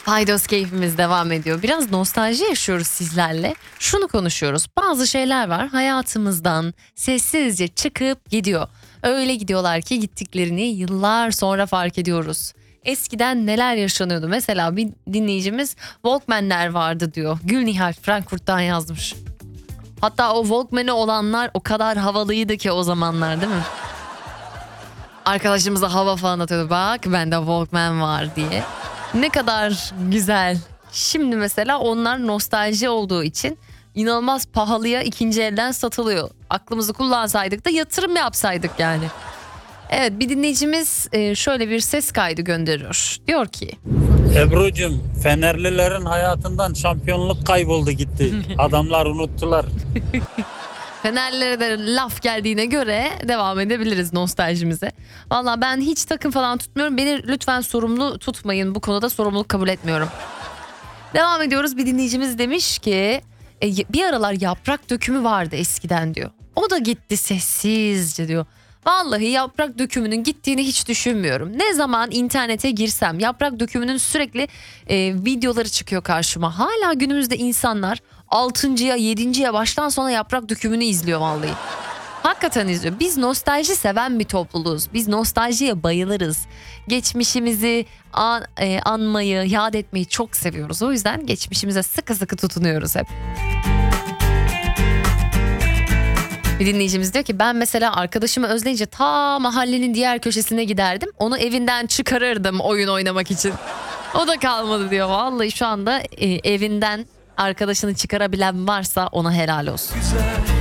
Paydos keyfimiz devam ediyor. Biraz nostalji yaşıyoruz sizlerle. Şunu konuşuyoruz. Bazı şeyler var hayatımızdan sessizce çıkıp gidiyor. Öyle gidiyorlar ki gittiklerini yıllar sonra fark ediyoruz. Eskiden neler yaşanıyordu? Mesela bir dinleyicimiz Walkman'ler vardı diyor. Gülnihal Frankfurt'tan yazmış. Hatta o Walkman'i olanlar o kadar havalıydı ki o zamanlar, değil mi? Arkadaşımıza hava falan atıyordu. Bak bende Walkman var diye. Ne kadar güzel. Şimdi mesela onlar nostalji olduğu için inanılmaz pahalıya ikinci elden satılıyor. Aklımızı kullansaydık da yatırım yapsaydık yani. Evet, bir dinleyicimiz şöyle bir ses kaydı gönderiyor. Diyor ki: Ebru'cum, Fenerlilerin hayatından şampiyonluk kayboldu gitti. Adamlar unuttular. Fenerlilere de laf geldiğine göre devam edebiliriz nostaljimize. Valla ben hiç takım falan tutmuyorum. Beni lütfen sorumlu tutmayın. Bu konuda sorumluluk kabul etmiyorum. Devam ediyoruz. Bir dinleyicimiz demiş ki bir aralar yaprak dökümü vardı eskiden diyor. O da gitti sessizce diyor. Vallahi yaprak dökümünün gittiğini hiç düşünmüyorum. Ne zaman internete girsem yaprak dökümünün sürekli videoları çıkıyor karşıma. Hala günümüzde insanlar 6.'ya 7.'ye baştan sona yaprak dökümünü izliyor vallahi. Hakikaten izliyor. Biz nostalji seven bir topluluğuz. Biz nostaljiye bayılırız. Geçmişimizi anmayı, yad etmeyi çok seviyoruz. O yüzden geçmişimize sıkı sıkı tutunuyoruz hep. Bir dinleyicimiz diyor ki ben mesela arkadaşımı özleyince ta mahallenin diğer köşesine giderdim. Onu evinden çıkarırdım oyun oynamak için. O da kalmadı diyor. Vallahi şu anda evinden arkadaşını çıkarabilen varsa ona helal olsun. Güzel.